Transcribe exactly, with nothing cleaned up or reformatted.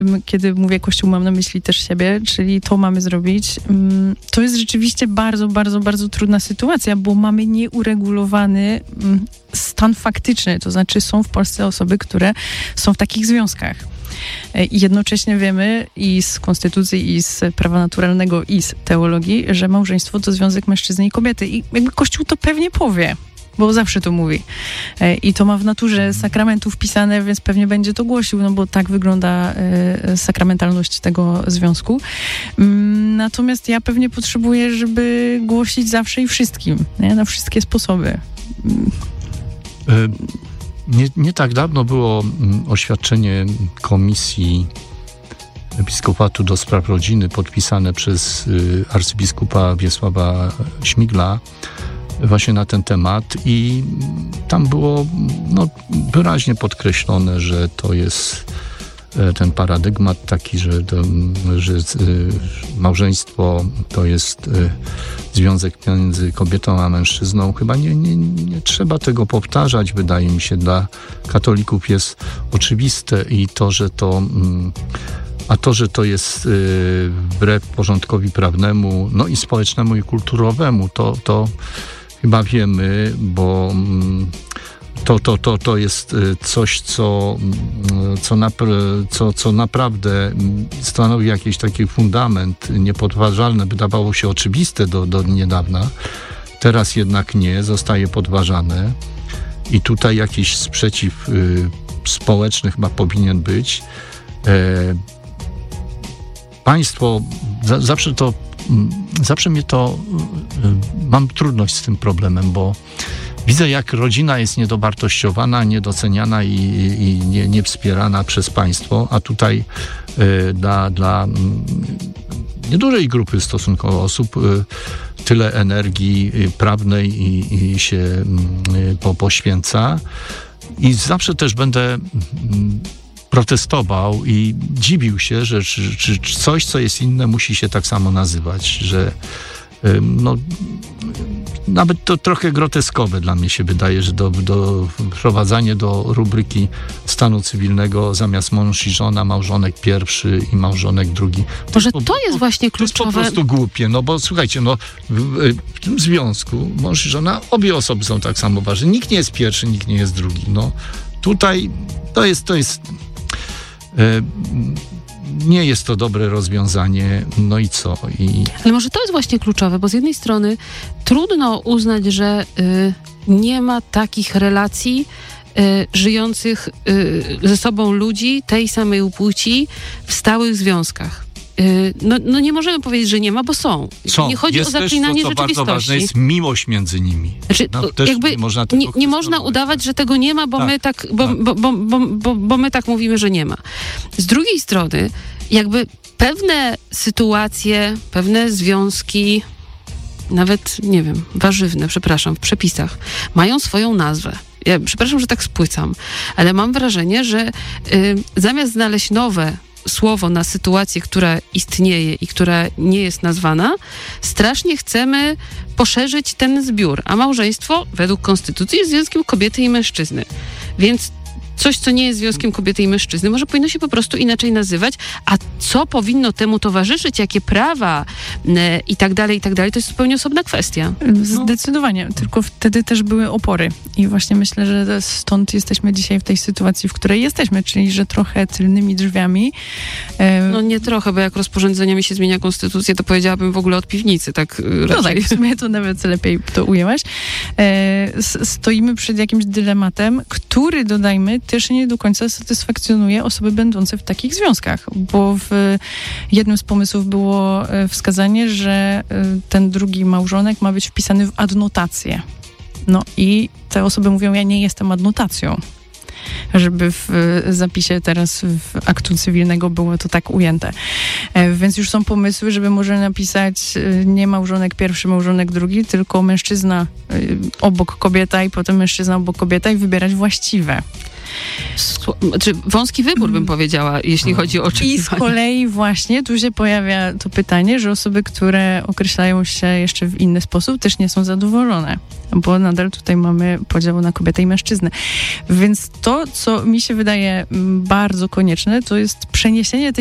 Kiedy mówię Kościół, mam na myśli też siebie, czyli to mamy zrobić. To jest rzeczywiście bardzo, bardzo, bardzo trudna sytuacja, bo mamy nieuregulowany stan faktyczny. To znaczy są w Polsce osoby, które są w takich związkach. I jednocześnie wiemy i z konstytucji, i z prawa naturalnego, i z teologii, że małżeństwo to związek mężczyzny i kobiety. I jakby Kościół to pewnie powie, bo zawsze to mówi. I to ma w naturze sakramentu wpisane, więc pewnie będzie to głosił, no bo tak wygląda sakramentalność tego związku. Natomiast ja pewnie potrzebuję, żeby głosić zawsze i wszystkim, nie? Na wszystkie sposoby. Nie, nie tak dawno było oświadczenie Komisji Episkopatu do Spraw Rodziny podpisane przez arcybiskupa Wiesława Śmigla właśnie na ten temat i tam było no, wyraźnie podkreślone, że to jest ten paradygmat taki, że, to, że małżeństwo to jest związek między kobietą a mężczyzną. Chyba nie, nie, nie trzeba tego powtarzać, wydaje mi się. Dla katolików jest oczywiste i to, że to a to, że to jest wbrew porządkowi prawnemu, no i społecznemu i kulturowemu, to, to chyba wiemy, bo to, to, to, to jest coś, co, co, napr- co, co naprawdę stanowi jakiś taki fundament niepodważalny. Wydawało się oczywiste do, do niedawna. Teraz jednak nie, zostaje podważane. I tutaj jakiś sprzeciw y, społeczny chyba powinien być. E, państwo, za, zawsze to, zawsze mnie to, y, mam trudność z tym problemem, bo widzę, jak rodzina jest niedowartościowana, niedoceniana i, i nie, nie wspierana przez państwo, a tutaj y, dla, dla y, niedużej grupy stosunkowo osób y, tyle energii y, prawnej i, i się y, po, poświęca. I zawsze też będę y, protestował i dziwił się, że czy, czy, czy coś, co jest inne, musi się tak samo nazywać, że y, no nawet to trochę groteskowe dla mnie się wydaje, że do, do wprowadzanie do rubryki stanu cywilnego zamiast mąż i żona, małżonek pierwszy i małżonek drugi. To Może jest, to jest właśnie kluczowe. To jest po prostu głupie, no bo słuchajcie, no w, w tym związku mąż i żona, obie osoby są tak samo ważne. Nikt nie jest pierwszy, nikt nie jest drugi. No tutaj to jest, to jest e, nie jest to dobre rozwiązanie, no i co? I... Ale może to jest właśnie kluczowe, bo z jednej strony trudno uznać, że y, nie ma takich relacji y, żyjących y, ze sobą ludzi tej samej płci w stałych związkach. Y, no, no nie możemy powiedzieć, że nie ma, bo są. są. Nie chodzi jest o zaklinanie też to, co rzeczywistości. bardzo ważne, jest miłość między nimi. Znaczy, no, też jakby nie można, nie, nie można udawać, że tego nie ma, bo, tak, my tak, bo, tak. Bo, bo, bo, bo, bo my tak mówimy, że nie ma. Z drugiej strony, jakby pewne sytuacje, pewne związki, nawet, nie wiem, warzywne, przepraszam, w przepisach, mają swoją nazwę. Ja przepraszam, że tak spłycam, ale mam wrażenie, że y, zamiast znaleźć nowe słowo na sytuację, która istnieje i która nie jest nazwana, strasznie chcemy poszerzyć ten zbiór, a małżeństwo według konstytucji jest związkiem kobiety i mężczyzny. Więc coś, co nie jest związkiem kobiety i mężczyzny, może powinno się po prostu inaczej nazywać, a co powinno temu towarzyszyć, jakie prawa e, i tak dalej, i tak dalej, to jest zupełnie osobna kwestia. Zdecydowanie, no. Tylko wtedy też były opory i właśnie myślę, że stąd jesteśmy dzisiaj w tej sytuacji, w której jesteśmy, czyli że trochę tylnymi drzwiami. E... No nie trochę, bo jak rozporządzeniami się zmienia konstytucję, to powiedziałabym w ogóle od piwnicy, tak raczej. No tak, w sumie to nawet lepiej to ujęłaś. E, stoimy przed jakimś dylematem, który, dodajmy, też nie do końca satysfakcjonuje osoby będące w takich związkach, bo w jednym z pomysłów było wskazanie, że ten drugi małżonek ma być wpisany w adnotację. No i te osoby mówią, ja nie jestem adnotacją. Żeby w zapisie teraz w aktu cywilnego było to tak ujęte. Więc już są pomysły, żeby może napisać nie małżonek pierwszy, małżonek drugi, tylko mężczyzna obok kobieta i potem mężczyzna obok kobieta i wybierać właściwe. Znaczy, wąski wybór, bym powiedziała, jeśli chodzi o oczekiwania. I z kolei właśnie tu się pojawia to pytanie, że osoby, które określają się jeszcze w inny sposób, też nie są zadowolone, bo nadal tutaj mamy podział na kobietę i mężczyznę. Więc to, co mi się wydaje bardzo konieczne, to jest przeniesienie tej